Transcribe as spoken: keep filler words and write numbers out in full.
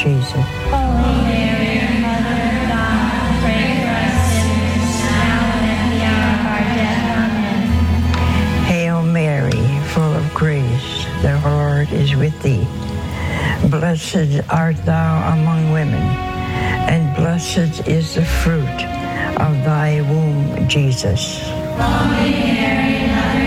Jesus. Holy Mary, Mother of God, pray for us sinners, now and at the hour of our death. Amen. Hail Mary, full of grace, the Lord is with thee. Blessed art thou among women, and blessed is the fruit of thy womb, Jesus. Holy Mary, Mother